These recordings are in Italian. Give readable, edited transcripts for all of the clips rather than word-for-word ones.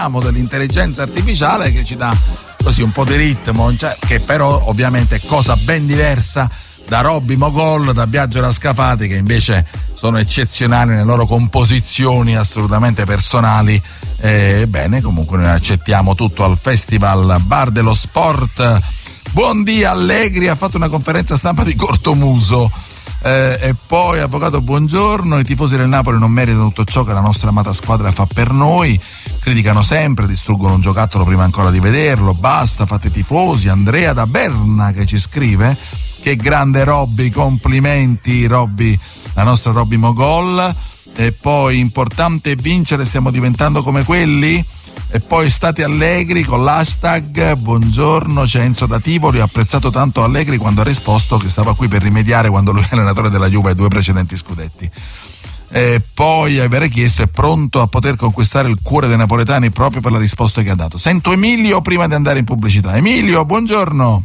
dell'intelligenza artificiale che ci dà così un po' di ritmo, cioè, che però ovviamente è cosa ben diversa da Robby Mogol, da Biagio Rascafati, che invece sono eccezionali nelle loro composizioni assolutamente personali. Bene, comunque noi accettiamo tutto al Festival Bar dello Sport. Buondì Allegri, ha fatto una conferenza stampa di cortomuso. E poi avvocato, buongiorno, i tifosi del Napoli non meritano tutto ciò che la nostra amata squadra fa per noi, criticano sempre, distruggono un giocattolo prima ancora di vederlo, basta, fate tifosi. Andrea da Berna che ci scrive: che grande Robby, complimenti Robby, la nostra Robby Mogol. E poi importante vincere, stiamo diventando come quelli. E poi stati allegri con l'hashtag buongiorno, c'è Enzo da Tivoli, ho apprezzato tanto Allegri quando ha risposto che stava qui per rimediare quando lui è allenatore della Juve ai 2 precedenti scudetti. E poi avere chiesto: è pronto a poter conquistare il cuore dei napoletani proprio per la risposta che ha dato. Sento Emilio prima di andare in pubblicità. Emilio, buongiorno.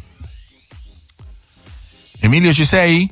Emilio, ci sei?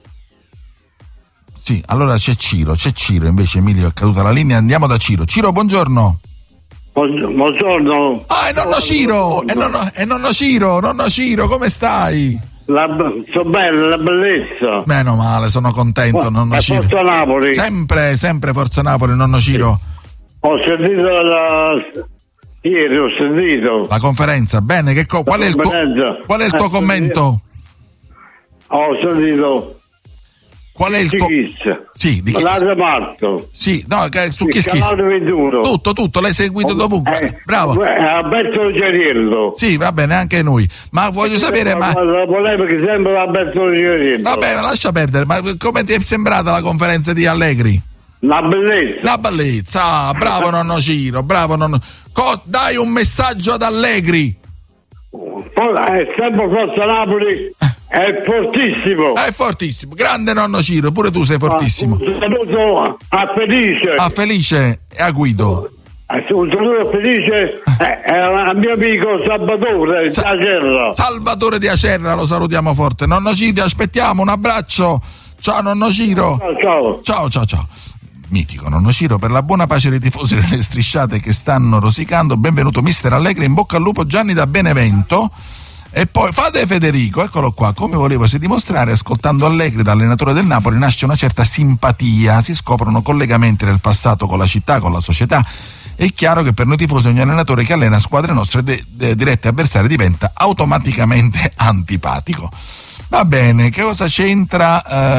Sì, allora c'è Ciro, invece Emilio è caduta la linea, andiamo da Ciro. Ciro, buongiorno. Buongiorno. Ah, è nonno Ciro, è nonno Ciro, come stai? Sto bene, la bellezza. Meno male, sono contento, nonno Ciro. Forza Napoli. Sempre Forza Napoli, nonno Ciro. Ho sentito ieri, ho sentito. La conferenza, bene, qual è il tuo commento? Ho sentito. Qual è il tuo? Sì, di l'altro Marto. Sì, no, su Kiss Kiss. Tutto, l'hai seguito dovunque. Bravo. Alberto Geriello. Sì, va bene, anche noi. Ma voglio sapere, la polemica sempre Alberto Geriello. Vabbè, lascia perdere, ma come ti è sembrata la conferenza di Allegri? La bellezza. Bravo nonno Ciro, bravo nonno. Dai un messaggio ad Allegri. È sempre Forza Napoli. È fortissimo, grande nonno Ciro, pure tu sei fortissimo. Un saluto a Felice e a Guido. Un saluto a Felice e al mio amico Salvatore di Acerra. Salvatore di Acerra, lo salutiamo forte. Nonno Ciro, ti aspettiamo, un abbraccio. Ciao nonno Ciro. Ciao. Mitico nonno Ciro, per la buona pace dei tifosi delle strisciate che stanno rosicando, benvenuto mister Allegri, in bocca al lupo. Gianni da Benevento. E poi Fade Federico, eccolo qua, come volevasi dimostrare, ascoltando Allegri da allenatore del Napoli nasce una certa simpatia, si scoprono collegamenti del passato con la città, con la società. È chiaro che per noi tifosi ogni allenatore che allena squadre nostre dirette avversarie diventa automaticamente antipatico. Va bene, che cosa c'entra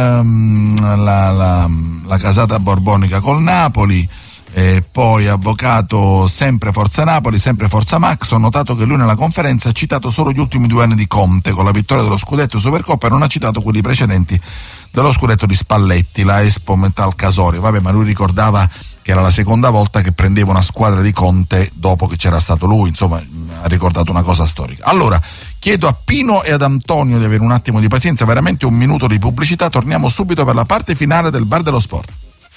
la casata borbonica col Napoli? E poi avvocato, sempre Forza Napoli, sempre Forza Max. Ho notato che lui nella conferenza ha citato solo gli ultimi 2 anni di Conte con la vittoria dello scudetto Supercoppa e non ha citato quelli precedenti dello scudetto di Spalletti, la Expo Metal Casorio. Vabbè, ma lui ricordava che era la seconda volta che prendeva una squadra di Conte dopo che c'era stato lui, insomma ha ricordato una cosa storica. Allora chiedo a Pino e ad Antonio di avere un attimo di pazienza, veramente un minuto di pubblicità, torniamo subito per la parte finale del Bar dello Sport.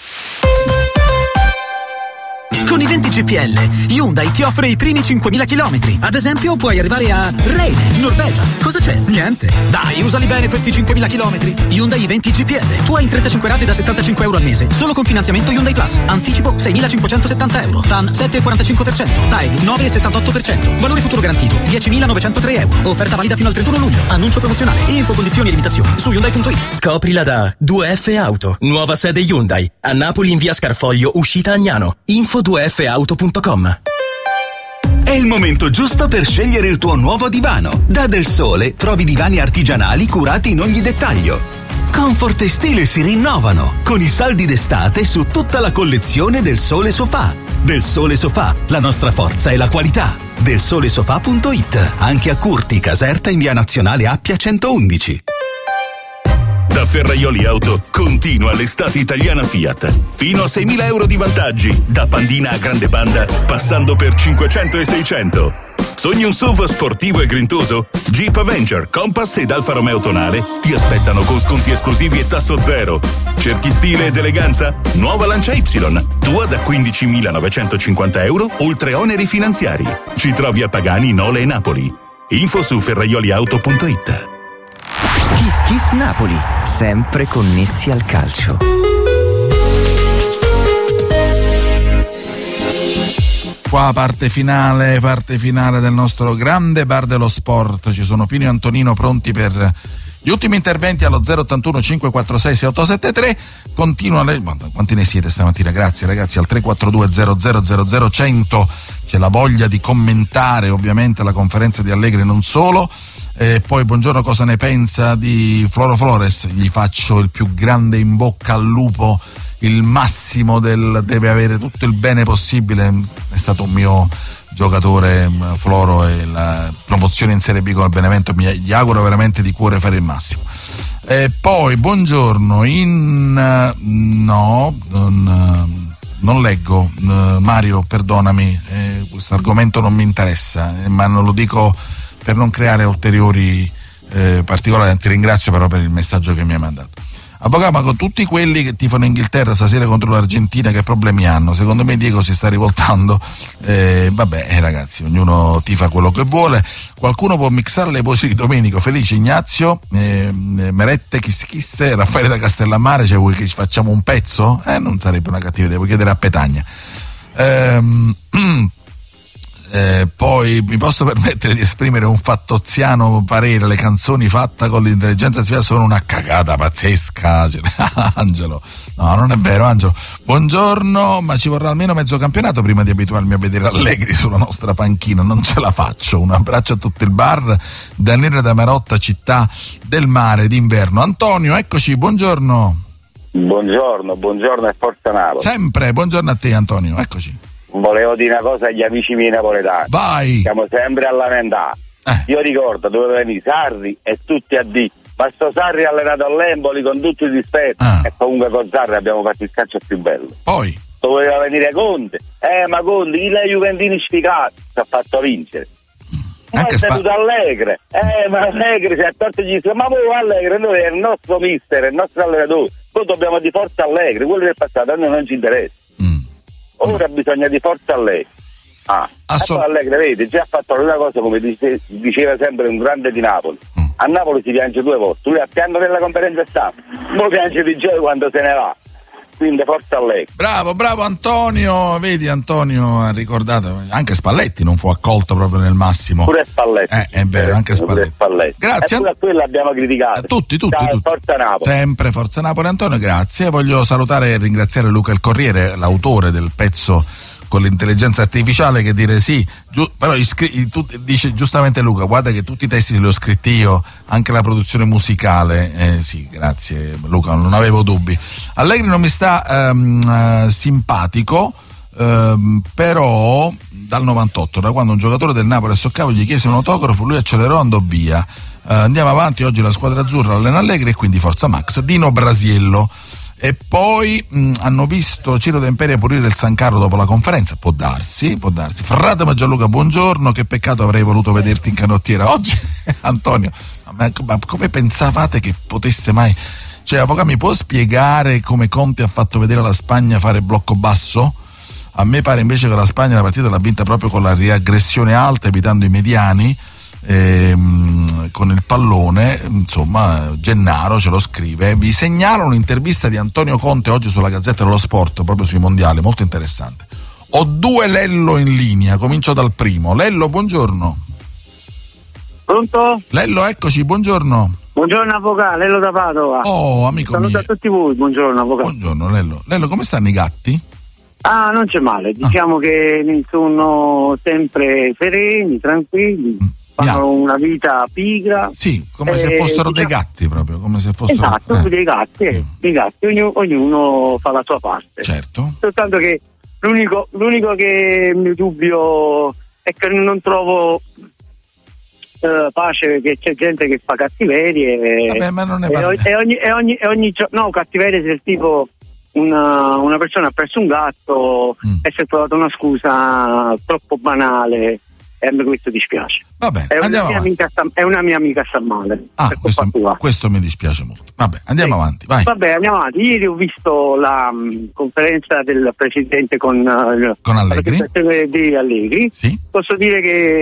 Con i 20 GPL, Hyundai ti offre i primi 5.000 chilometri. Ad esempio, puoi arrivare a Reine, Norvegia. Cosa c'è? Niente. Dai, usali bene questi 5.000 chilometri. Hyundai 20 GPL. Tu hai in 35 rate da €75 al mese. Solo con finanziamento Hyundai Plus. Anticipo €6.570. TAN 7,45%. TAEG 9,78%. Valore futuro garantito €10.903. Offerta valida fino al 31 luglio. Annuncio promozionale. Info, condizioni e limitazioni su Hyundai.it. Scoprila da 2F Auto. Nuova sede Hyundai. A Napoli in via Scarfoglio, uscita Agnano. Info 2fauto.com. È il momento giusto per scegliere il tuo nuovo divano. Da Del Sole trovi divani artigianali curati in ogni dettaglio. Comfort e stile si rinnovano con i saldi d'estate su tutta la collezione Del Sole Sofà. Del Sole Sofà, la nostra forza è la qualità. Delsolesofà.it, anche a Curti, Caserta in via Nazionale Appia 111. Da Ferraioli Auto continua l'estate italiana Fiat. Fino a €6.000 di vantaggi, da Pandina a Grande Panda, passando per 500 e 600. Sogni un SUV sportivo e grintoso? Jeep Avenger, Compass ed Alfa Romeo Tonale ti aspettano con sconti esclusivi e tasso zero. Cerchi stile ed eleganza? Nuova Lancia Y, tua da €15.950, oltre oneri finanziari. Ci trovi a Pagani, Nole e Napoli. Info su ferraioliauto.it. Kiss Kiss Napoli, sempre connessi al calcio. Qua parte finale del nostro grande bar dello sport. Ci sono Pino e Antonino pronti per gli ultimi interventi allo 081 546 6873. Continua quanti ne siete stamattina? Grazie ragazzi, al 342 00 100. C'è la voglia di commentare ovviamente la conferenza di Allegri, non solo. Poi buongiorno, cosa ne pensa di Floro Flores? Gli faccio il più grande in bocca al lupo, il massimo deve avere tutto il bene possibile, è stato un mio giocatore Floro, e la promozione in Serie B con il Benevento gli auguro veramente di cuore fare il massimo. Poi buongiorno, non leggo, Mario perdonami, questo argomento non mi interessa, ma non lo dico per non creare ulteriori particolari. Ti ringrazio però per il messaggio che mi hai mandato. Avvocato, ma con tutti quelli che tifano Inghilterra stasera contro l'Argentina, che problemi hanno? Secondo me Diego si sta rivoltando. Ragazzi, ognuno tifa quello che vuole. Qualcuno può mixare le voci di Domenico, Felice, Ignazio, Merette, Kiss, Raffaele da Castellammare. Cioè, vuoi che ci facciamo un pezzo? Non sarebbe una cattiva idea, vuoi chiedere a Petagna. Poi mi posso permettere di esprimere un fattoziano parere: le canzoni fatte con l'intelligenza artificiale sono una cagata pazzesca. Angelo, no, non è vero, Angelo. Buongiorno, ma ci vorrà almeno mezzo campionato prima di abituarmi a vedere Allegri sulla nostra panchina, non ce la faccio. Un abbraccio a tutto il bar. Daniele da Marotta, città del mare d'inverno. Antonio, eccoci, buongiorno. Buongiorno e forza Napoli. Sempre, buongiorno a te Antonio, eccoci. Volevo dire una cosa agli amici miei napoletani. Vai. Siamo sempre a lamentare. Io ricordo dove venire Sarri e tutti a D. Ma sto Sarri allenato all'Empoli, con tutto il rispetto. E comunque con Sarri abbiamo fatto il calcio più bello. Poi doveva venire Conte. Ma Conte, chi l'ha Juventini sfigato ci ha fatto vincere. Ma è stato Allegri. Ma Allegri si è tolto gli ma poi Allegri, noi è il nostro mister, è il nostro allenatore. Poi dobbiamo di forza Allegri, quello del passato a noi non ci interessa. Ora bisogna di forza Allegri. Allegri, vedi, già ha fatto una cosa, come diceva sempre un grande di Napoli. A Napoli si piange 2 volte, lui a pianto della conferenza stampa, poi piange di gioia quando se ne va. Quindi forza Allegri. Bravo Antonio, vedi, Antonio ha ricordato, anche Spalletti non fu accolto proprio nel massimo. Pure Spalletti. È vero, anche Spalletti. Grazie. E pure a quello abbiamo criticato. Tutti. Forza Napoli. Sempre Forza Napoli, Antonio, grazie. Voglio salutare e ringraziare Luca Il Corriere, l'autore del pezzo con l'intelligenza artificiale, che dire sì, però dice giustamente Luca, guarda che tutti i testi li ho scritti io, anche la produzione musicale. Sì, grazie Luca, non avevo dubbi. Allegri non mi sta simpatico, però dal 98, da quando un giocatore del Napoli a Soccavo gli chiese un autografo, lui accelerò e andò via. Andiamo avanti, oggi la squadra azzurra allena Allegri e quindi forza Max. Dino Brasiello. E poi hanno visto Ciro D'Imperia pulire il San Carlo dopo la conferenza. Può darsi. Frate ma Gianluca, buongiorno, che peccato, avrei voluto vederti in canottiera oggi. Antonio, ma come pensavate che potesse mai? Cioè, avvocato, mi può spiegare come Conte ha fatto vedere la Spagna fare blocco basso? A me pare invece che la Spagna la partita l'ha vinta proprio con la riaggressione alta, evitando i mediani, con il pallone. Insomma, Gennaro ce lo scrive. Vi segnalo un'intervista di Antonio Conte oggi sulla Gazzetta dello Sport, proprio sui mondiali, molto interessante. Ho 2 Lello in linea, comincio dal primo. Lello, buongiorno. Pronto? Lello, eccoci, buongiorno. Buongiorno avvocato, Lello da Padova. Oh, amico mio. Saluto a tutti voi, buongiorno avvocato. Buongiorno Lello. Lello, come stanno i gatti? Non c'è male, diciamo che sono sempre sereni, tranquilli. Fanno una vita pigra. Sì, come se fossero dei gatti proprio, come se fossero. Esatto, dei gatti, dei gatti, ognuno fa la sua parte. Certo. Soltanto che l'unico che mi dubbio è che non trovo pace, perché c'è gente che fa cattiverie. Vabbè, ma non ne ogni no, cattiverie del tipo una persona ha perso un gatto e si è trovata una scusa troppo banale. E a me questo dispiace. Vabbè, è una mia amica sta male. Questo mi dispiace molto. Vabbè, andiamo avanti, vai. Vabbè, andiamo avanti. Ieri ho visto la conferenza del presidente con Allegri. Di Allegri. Sì. Posso dire che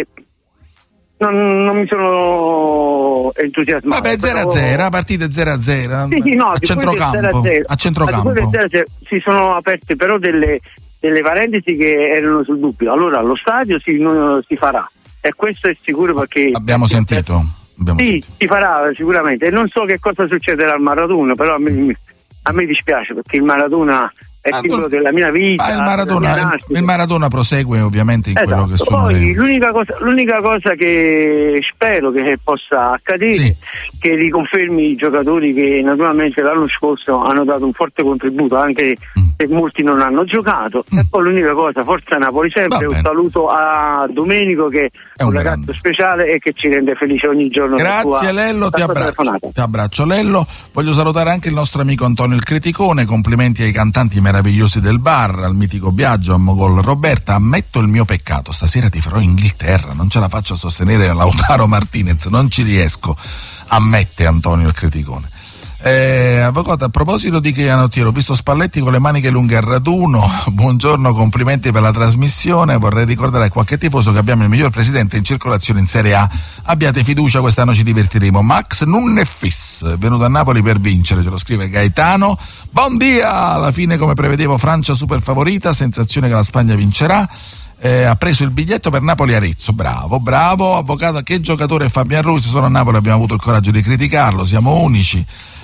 non mi sono entusiasmato. Vabbè, 0-0, partite 0-0. Sì, no, a centrocampo. A centrocampo si sono aperte però delle delle parentesi che erano sul dubbio. Allora lo stadio si farà, e questo è sicuro, perché abbiamo sentito. Si farà sicuramente, e non so che cosa succederà al Maradona, però a me dispiace, perché il Maradona è il simbolo della mia vita. Il Maradona prosegue ovviamente in quello che sono. Poi l'unica cosa che spero che possa accadere, che riconfermi i giocatori che naturalmente l'anno scorso hanno dato un forte contributo, anche se molti non hanno giocato. E poi l'unica cosa, forza Napoli sempre. Un saluto a Domenico, che è un ragazzo speciale e che ci rende felice ogni giorno. Grazie Lello, ti abbraccio Lello. Voglio salutare anche il nostro amico Antonio il Criticone, complimenti ai cantanti meravigliosi del bar, al mitico Biagio, a Mogol Roberta. Ammetto il mio peccato, stasera ti farò Inghilterra, non ce la faccio a sostenere Lautaro Martinez, non ci riesco, ammette Antonio il Criticone. Avvocato, a proposito di Canottiero, ho visto Spalletti con le maniche lunghe al raduno. Buongiorno, complimenti per la trasmissione. Vorrei ricordare a qualche tifoso che abbiamo il miglior presidente in circolazione in Serie A. Abbiate fiducia, quest'anno ci divertiremo. Max Nunnefis, venuto a Napoli per vincere, ce lo scrive Gaetano. Buon dia, alla fine come prevedevo Francia super favorita, sensazione che la Spagna vincerà. Ha preso il biglietto per Napoli-Arezzo, bravo. Avvocato, che giocatore è Fabian Ruiz? Sono a Napoli, abbiamo avuto il coraggio di criticarlo, siamo unici.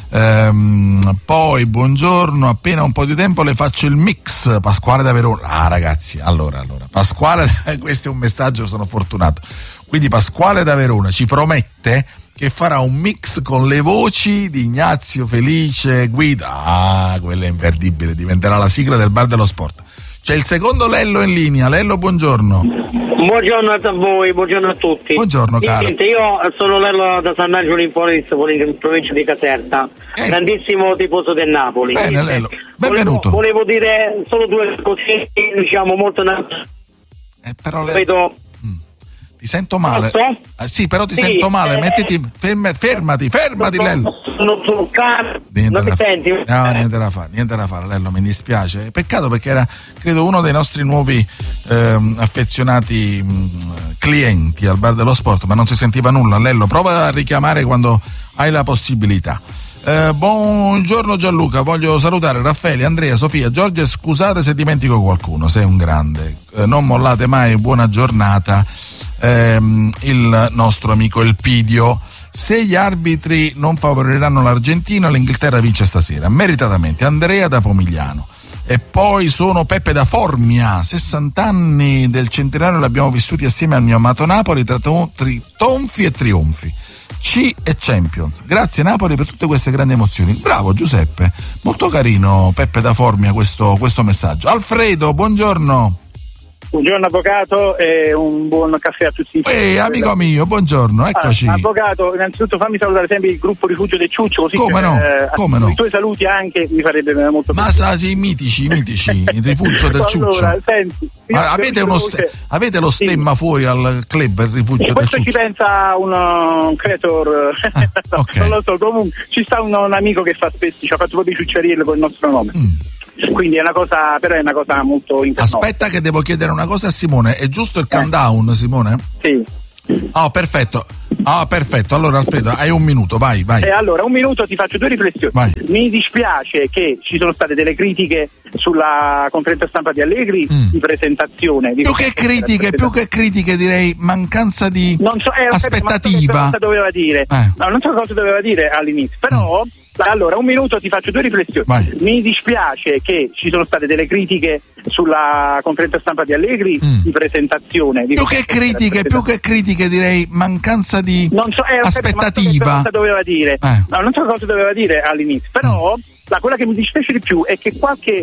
Poi buongiorno, appena un po' di tempo le faccio il mix. Pasquale da Verona. Ragazzi, allora Pasquale, questo è un messaggio, sono fortunato. Quindi Pasquale da Verona ci promette che farà un mix con le voci di Ignazio, Felice, Guida. Quella è imperdibile, diventerà la sigla del Bar dello Sport. C'è il secondo Lello in linea. Lello, buongiorno. Buongiorno a voi, buongiorno a tutti. Buongiorno caro. Io sono Lello da San Angelo in provincia di Caserta, grandissimo tifoso del Napoli. Bene Lello, benvenuto. Volevo dire solo due cose, diciamo molto però Lello, ti sento male. Sì, però ti sento male. Mettiti, fermati Lello. Sul carro, non mi senti? No, niente da fare Lello, mi dispiace. Peccato, perché era credo uno dei nostri nuovi affezionati clienti al Bar dello Sport, ma non si sentiva nulla. Lello, prova a richiamare quando hai la possibilità. Buongiorno Gianluca, voglio salutare Raffaele, Andrea, Sofia, Giorgia, scusate se dimentico qualcuno, sei un grande, non mollate mai, buona giornata. Il nostro amico Elpidio: se gli arbitri non favoriranno l'Argentina, l'Inghilterra vince stasera, meritatamente. Andrea da Pomigliano. E poi sono Peppe da Formia, 60 anni del centenario li abbiamo vissuti assieme al mio amato Napoli, tra tonfi e trionfi, C e Champions. Grazie Napoli per tutte queste grandi emozioni. Bravo Giuseppe, molto carino Peppe da Formia questo messaggio. Alfredo, buongiorno. Buongiorno avvocato e un buon caffè a tutti. Amico mio, buongiorno, eccoci. Avvocato, innanzitutto fammi salutare sempre il gruppo Rifugio del Ciuccio, così come no? I tuoi saluti anche mi farebbe molto piacere. Ma sì, mitici, il Rifugio del Ciuccio. Allora, senti, avete lo stemma fuori al club, il Rifugio del questo Ciuccio? Ci pensa un creator, okay. Non lo so, comunque ci sta un amico che fa spesso, ci ha fatto proprio i ciucciariello con il nostro nome. Quindi è una cosa molto importante. Aspetta che devo chiedere una cosa a Simone, è giusto il countdown, Simone? Sì. Perfetto. Allora Alfredo, hai un minuto, vai. Allora, un minuto ti faccio due riflessioni. Vai. Mi dispiace che ci sono state delle critiche sulla conferenza stampa di Allegri di presentazione. Più che critiche direi mancanza di aspettativa. Non so cosa doveva dire. Non so cosa doveva dire all'inizio, però allora un minuto ti faccio due riflessioni. Vai. Mi dispiace che ci sono state delle critiche sulla conferenza stampa di Allegri di presentazione. Più che critiche direi mancanza di aspettativa. Non so cosa doveva dire. Non so cosa doveva dire all'inizio, però quella che mi dispiace di più è che qualche